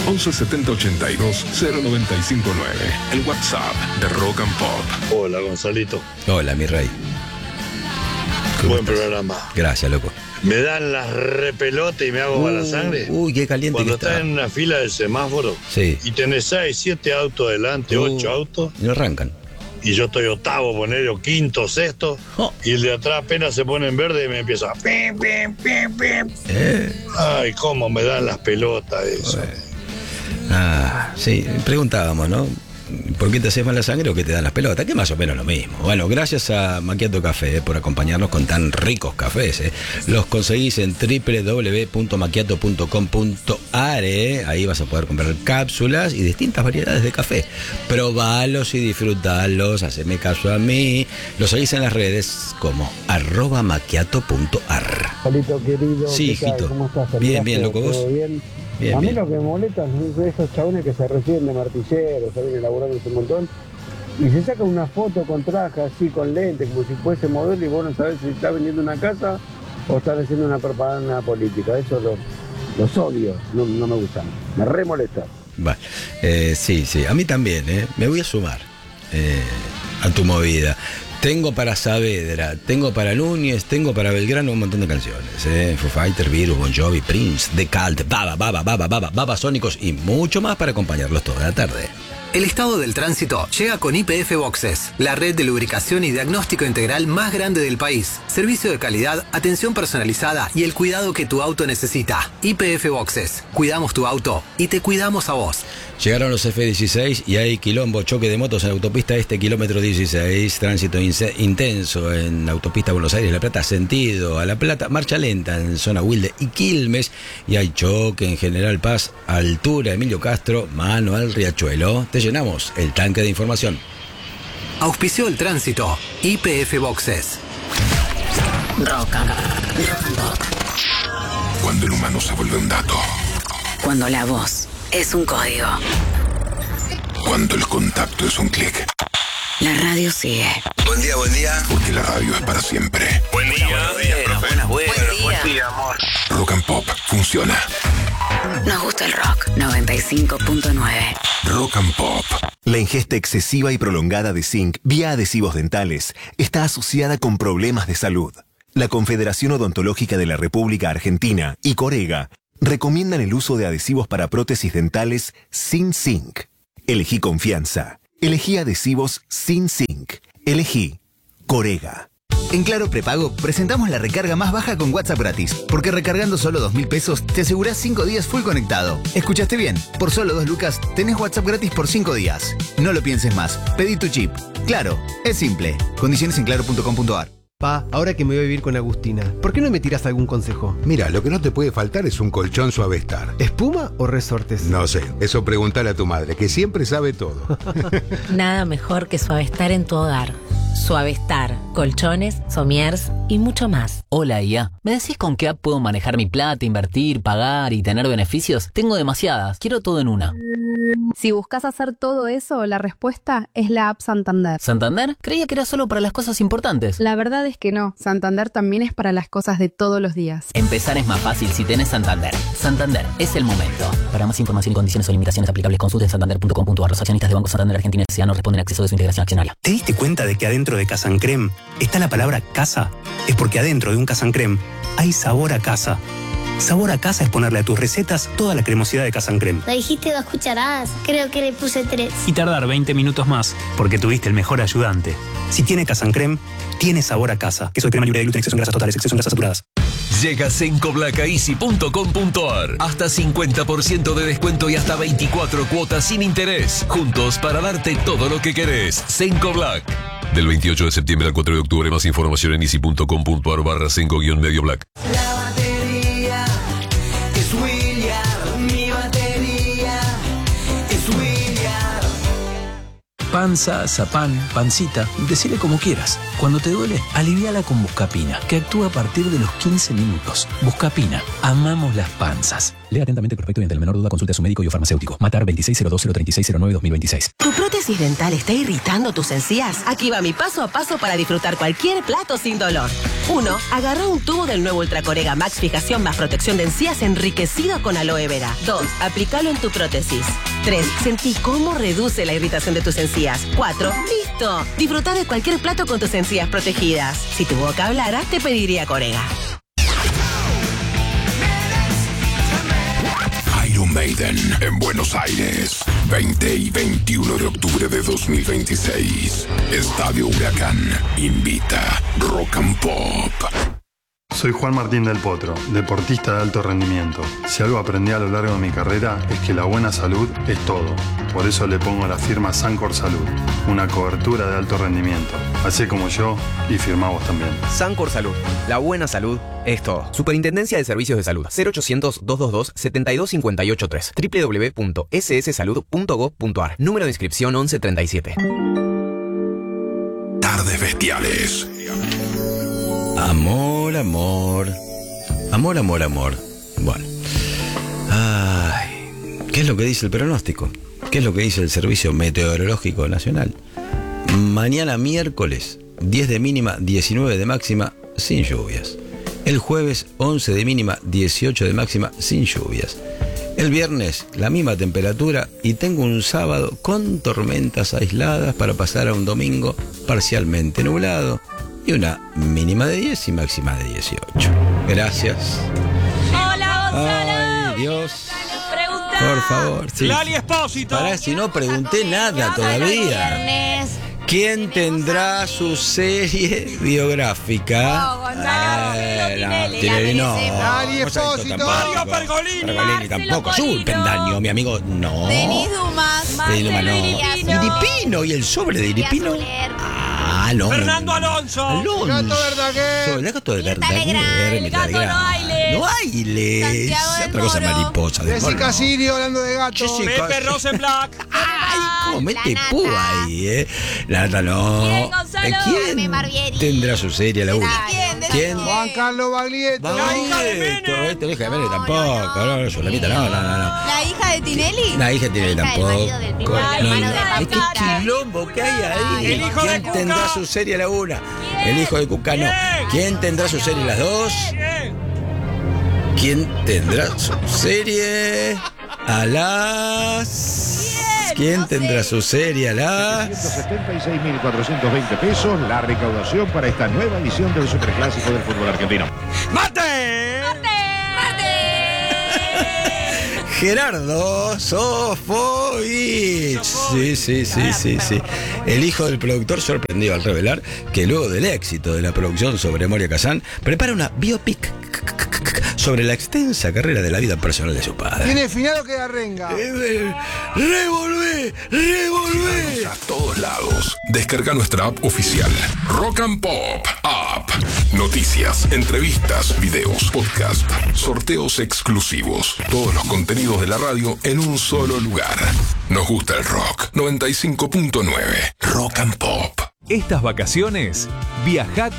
11 70 82 0959. El WhatsApp de Rock and Pop. Hola, Gonzalito. Hola, mi rey. Buen programa. Gracias, loco. Me dan las repelotes y me hago mala sangre. Uy, qué caliente Cuando que está. estás en una fila del semáforo, sí, y tenés 6, 7 autos adelante, 8 autos, y no arrancan. Y yo estoy octavo, poner o quinto, sexto, y el de atrás apenas se pone en verde y me empieza a... Pim, pim, pim, pim. Ay, cómo me dan las pelotas eso. Sí, preguntábamos, ¿no? ¿Por qué te haces mala sangre o qué te dan las pelotas? Que más o menos lo mismo. Bueno, gracias a Macchiato Café por acompañarnos con tan ricos cafés. Los conseguís en www.macchiato.com.ar. Ahí vas a poder comprar cápsulas y distintas variedades de café. Probalos y disfrutalos. Haceme caso a mí. Los seguís en las redes como @macchiato.ar. Polito querido, sí, hijito. ¿Cómo estás? Bien, loco, vos. Bien. Bien, a mí bien. lo que me molesta son esos chabones que se reciben de martilleros, se vienen laburando un montón y se sacan una foto con traje así, con lentes, como si fuese modelo y vos no sabés si está vendiendo una casa o están haciendo una propaganda política. Eso los odio, no me gustan, me re molesta. Vale. Sí, a mí también, me voy a sumar a tu movida. Tengo para Saavedra, tengo para Núñez, tengo para Belgrano un montón de canciones. Foo Fighters, Virus, Bon Jovi, Prince, The Cult, Babasónicos y mucho más para acompañarlos toda la tarde. El estado del tránsito llega con YPF Boxes, la red de lubricación y diagnóstico integral más grande del país. Servicio de calidad, atención personalizada y el cuidado que tu auto necesita. YPF Boxes. Cuidamos tu auto y te cuidamos a vos. Llegaron los F-16 y hay quilombo, choque de motos en autopista kilómetro 16, tránsito intenso en autopista Buenos Aires-La Plata, sentido a La Plata, marcha lenta en zona Wilde y Quilmes, y hay choque en General Paz, altura Emilio Castro, mano al Riachuelo. Te llenamos el tanque de información. Auspició el tránsito. YPF Boxes. Rock and Pop. Cuando el humano se vuelve un dato. Cuando la voz es un código. Cuando el contacto es un clic. La radio sigue. Buen día, buen día. Porque la radio es para siempre. Buen día, profe. Buen día. amor. Rock and Pop funciona. Nos gusta el rock. 95.9. Rock and Pop. La ingesta excesiva y prolongada de zinc vía adhesivos dentales está asociada con problemas de salud. La Confederación Odontológica de la República Argentina y Corega recomiendan el uso de adhesivos para prótesis dentales sin zinc. Elegí confianza. Elegí adhesivos sin zinc. Elegí Corega. En Claro Prepago presentamos la recarga más baja con WhatsApp gratis, porque recargando solo 2.000 pesos te asegurás 5 días full conectado. ¿Escuchaste bien? Por solo 2 lucas tenés WhatsApp gratis por 5 días. No lo pienses más. Pedí tu chip. Claro, es simple. Condiciones en claro.com.ar. Pa, ahora que me voy a vivir con Agustina, ¿por qué no me tiras algún consejo? Mira, lo que no te puede faltar es un colchón Suavestar. ¿Espuma o resortes? No sé, eso preguntale a tu madre, que siempre sabe todo. Nada mejor que Suavestar en tu hogar. Suavestar, colchones, somiers y mucho más. Hola, IA. ¿Me decís con qué app puedo manejar mi plata, invertir, pagar y tener beneficios? Tengo demasiadas, quiero todo en una. Si buscas hacer todo eso, la respuesta es la app Santander. ¿Santander? Creía que era solo para las cosas importantes. La verdad es que no. Santander también es para las cosas de todos los días. Empezar es más fácil si tenés Santander. Santander, es el momento. Para más información y condiciones o limitaciones aplicables, consulten santander.com.ar. Los accionistas de Banco Santander Argentina S.A. no responden a acceso de su integración accionaria. ¿Te diste cuenta de que adentro de Casa Creme está la palabra casa? Es porque adentro de un Casa Creme hay sabor a casa. Sabor a casa es ponerle a tus recetas toda la cremosidad de Casa Creme. Me dijiste 2 cucharadas, creo que le puse 3. Y tardar 20 minutos más, porque tuviste el mejor ayudante. Si tiene Casa Creme, tiene sabor a casa. Queso de crema libre de gluten, exceso en grasas totales, exceso en grasas saturadas. Llega sencoblacaeasy.com.ar. Hasta 50% de descuento y hasta 24 cuotas sin interés. Juntos para darte todo lo que querés. Senco Black. Del 28 de septiembre al 4 de octubre. Más información en easy.com.ar/senco-medio black. La batería es William. Mi batería es William. Panza, zapán, pancita, decile como quieras. Cuando te duele, aliviala con Buscapina, que actúa a partir de los 15 minutos. Buscapina, amamos las panzas. Lea atentamente el prospecto y ante la menor duda consulte a su médico y o farmacéutico. Matar 2602-03609-2026. ¿Tu prótesis dental está irritando tus encías? Aquí va mi paso a paso para disfrutar cualquier plato sin dolor. 1. Agarra un tubo del nuevo Ultra Corega Max Fijación más protección de encías enriquecido con aloe vera. 2. Aplícalo en tu prótesis. 3. Sentí cómo reduce la irritación de tus encías. 4. ¡Listo! Disfruta de cualquier plato con tus encías protegidas. Si tu boca hablara, te pediría Corega. Iron Maiden en Buenos Aires, 20 y 21 de octubre de 2026. Estadio Huracán invita Rock and Pop. Soy Juan Martín del Potro, deportista de alto rendimiento. Si algo aprendí a lo largo de mi carrera es que la buena salud es todo. Por eso le pongo la firma Sancor Salud, una cobertura de alto rendimiento. Hacé como yo y firmá vos también. Sancor Salud, la buena salud es todo. Superintendencia de Servicios de Salud, 0800-222-72583, www.sssalud.gov.ar, número de inscripción 1137. Tardes bestiales. Amor, amor. Amor, amor, amor. Bueno. Ay, ¿qué es lo que dice el pronóstico? ¿Qué es lo que dice el Servicio Meteorológico Nacional? Mañana miércoles, 10 de mínima, 19 de máxima, sin lluvias. El jueves, 11 de mínima, 18 de máxima, sin lluvias. El viernes, la misma temperatura y tengo un sábado con tormentas aisladas para pasar a un domingo parcialmente nublado y una mínima de 10 y máxima de 18. Gracias. Hola, Gonzalo. Ay, Dios. Pregunta. Por favor. Sí. Lali Espósito. Pará, si no pregunté nada todavía. ¿Quién tendrá su serie biográfica? No, Gonzalo, Tinelli no. Lali Espósito. Mario Pergolini. Tampoco. Pendaño, mi amigo, no. Denis Dumas. Denis Dumas no. Iripino y el sobre de Iripino. Ah, no. Fernando Alonso. El gato Verdaguer. El gato de Verdaguer. El gato no Ailes. No Ailes. Otra cosa mariposa. Jessica Sirio hablando de gatos. Pepe Rosenblatt. Ay, cómo mete púa ahí, La nata no. ¿Quién tendrá su serie a la una? ¿Quién? Juan Carlos Baglietto. La hija de Menem. La hija de Menem tampoco. No, Solamita, no. La hija de Tinelli. La hija de Tinelli tampoco. Es que quilombo que hay ahí. El hijo de ¿Quién Cuca. tendrá su serie a la una? El hijo de Cuca no. ¿Quién tendrá su serie a las dos? ¿Quién tendrá su serie a las... ¿Quién tendrá su serie a las... 176.420 pesos la recaudación para esta nueva edición del Superclásico del fútbol argentino. ¡Mate! Gerardo Sofovich. Sí. El hijo del productor sorprendió al revelar que luego del éxito de la producción sobre Moria Kazan, prepara una biopic sobre la extensa carrera de la vida personal de su padre. ¿Tiene final o queda renga? ¡Revolvé! A todos lados. Descarga nuestra app oficial. Rock and Pop App. Noticias, entrevistas, videos, podcast, sorteos exclusivos. Todos los contenidos de la radio en un solo lugar. Nos gusta el rock. 95.9. Rock and Pop. Estas vacaciones, viaja